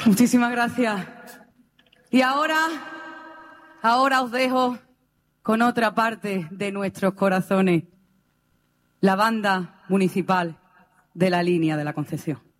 Muchísimas gracias. Y ahora os dejo con otra parte de nuestros corazones, la banda municipal de la Línea de la Concepción.